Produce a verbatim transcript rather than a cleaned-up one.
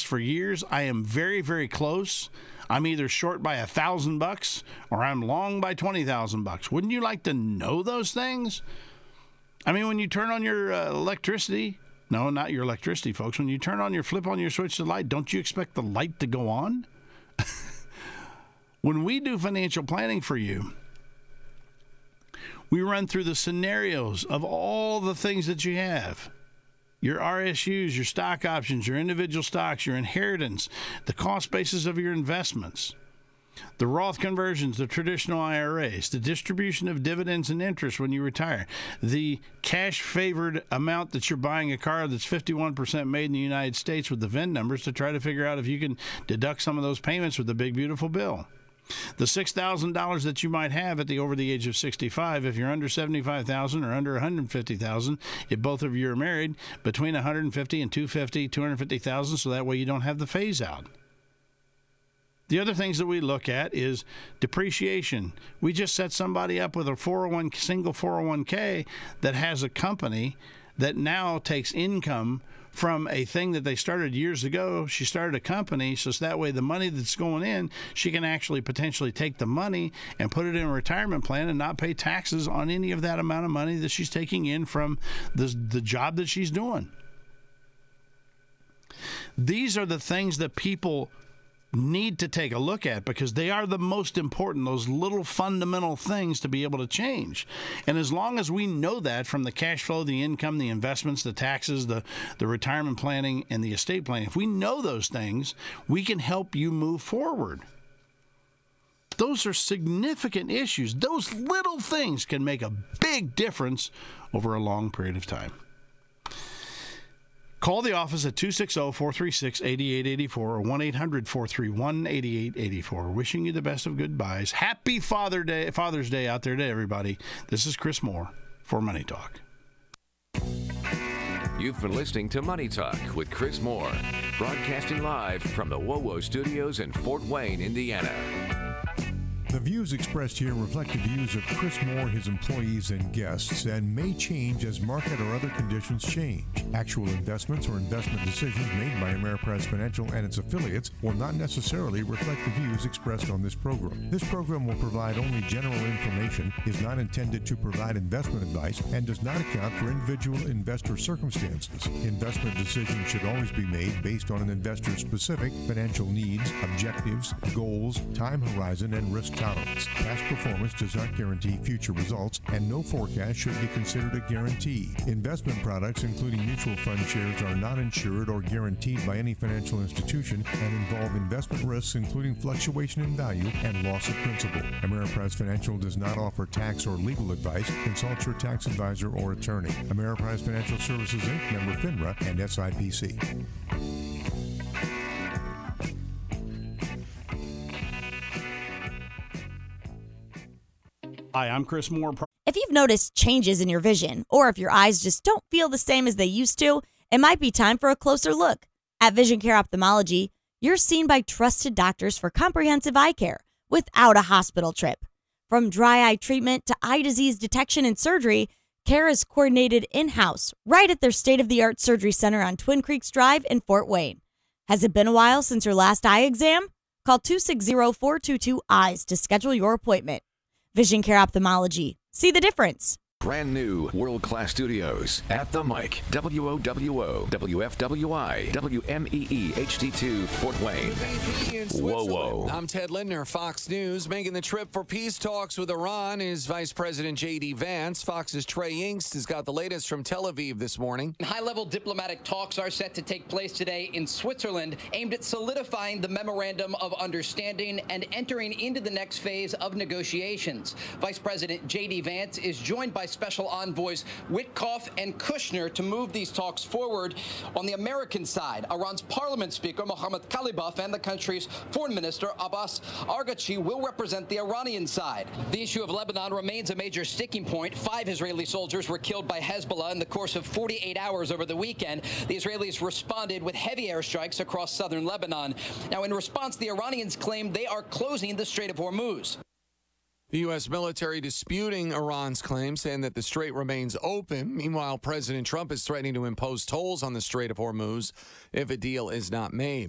guessed for years I am very, very close. I'm either short by a thousand bucks or I'm long by twenty thousand bucks. Wouldn't you like to know those things? I mean, when you turn on your uh, electricity, no, not your electricity, folks. When you turn on your flip on your switch to light, don't you expect the light to go on? When we do financial planning for you, we run through the scenarios of all the things that you have. Your R S Us, your stock options, your individual stocks, your inheritance, the cost basis of your investments, the Roth conversions, the traditional I R As, the distribution of dividends and interest when you retire, the cash-favored amount that you're buying a car that's fifty-one percent made in the United States with the V I N numbers to try to figure out if you can deduct some of those payments with the big, beautiful bill. The six thousand dollars that you might have at the over the age of sixty-five, if you're under seventy-five thousand dollars or under one hundred fifty thousand dollars, if both of you are married, between one hundred fifty thousand dollars and two hundred fifty thousand dollars, two hundred fifty thousand dollars, so that way you don't have the phase out. The other things that we look at is depreciation. We just set somebody up with a four oh one single four oh one k that has a company that now takes income from a thing that they started years ago. She started a company, so that way the money that's going in, she can actually potentially take the money and put it in a retirement plan and not pay taxes on any of that amount of money that she's taking in from the, the job that she's doing. These are the things that people need to take a look at because they are the most important, those little fundamental things to be able to change. And as long as we know that from the cash flow, the income, the investments, the taxes, the, the retirement planning, and the estate planning, if we know those things, we can help you move forward. Those are significant issues. Those little things can make a big difference over a long period of time. Call the office at two six zero, four three six, eight eight eight four or one eight hundred, four three one, eight eight eight four. Wishing you the best of goodbyes. Happy Father Day, Father's Day out there to everybody. This is Chris Moore for Money Talk. You've been listening to Money Talk with Chris Moore, broadcasting live from the WOWO studios in Fort Wayne, Indiana. The views expressed here reflect the views of Chris Moore, his employees, and guests, and may change as market or other conditions change. Actual investments or investment decisions made by Ameriprise Financial and its affiliates will not necessarily reflect the views expressed on this program. This program will provide only general information, is not intended to provide investment advice, and does not account for individual investor circumstances. Investment decisions should always be made based on an investor's specific financial needs, objectives, goals, time horizon, and risk tolerance. Past performance does not guarantee future results, and no forecast should be considered a guarantee. Investment products, including mutual fund shares, are not insured or guaranteed by any financial institution and involve investment risks, including fluctuation in value and loss of principal. Ameriprise Financial does not offer tax or legal advice. Consult your tax advisor or attorney. Ameriprise Financial Services, Incorporated, member FINRA and S I P C. Hi, I'm Chris Moore. If you've noticed changes in your vision, or if your eyes just don't feel the same as they used to, it might be time for a closer look. At Vision Care Ophthalmology, you're seen by trusted doctors for comprehensive eye care without a hospital trip. From dry eye treatment to eye disease detection and surgery, care is coordinated in-house right at their state-of-the-art surgery center on Twin Creeks Drive in Fort Wayne. Has it been a while since your last eye exam? Call two six zero, four two two, EYES to schedule your appointment. Vision Care Ophthalmology. See the difference. Brand new world-class studios at the mic. W O W O, W F W I, W M E E H D two, Fort Wayne. Whoa, whoa. I'm Ted Lindner, Fox News. Making the trip for peace talks with Iran is Vice President J D Vance. Fox's Trey Yingst has got the latest from Tel Aviv this morning. High-level diplomatic talks are set to take place today in Switzerland, aimed at solidifying the memorandum of understanding and entering into the next phase of negotiations. Vice President J D Vance is joined by Special Envoys Witkoff and Kushner to move these talks forward. On the American side, Iran's Parliament Speaker Mohammad Khalibaf and the country's Foreign Minister Abbas Araghchi will represent the Iranian side. The issue of Lebanon remains a major sticking point. Five Israeli soldiers were killed by Hezbollah in the course of forty-eight hours over the weekend. The Israelis responded with heavy airstrikes across southern Lebanon. Now, in response, the Iranians claim they are closing the Strait of Hormuz. The U S military disputing Iran's claim, saying that the strait remains open. Meanwhile, President Trump is threatening to impose tolls on the Strait of Hormuz if a deal is not made.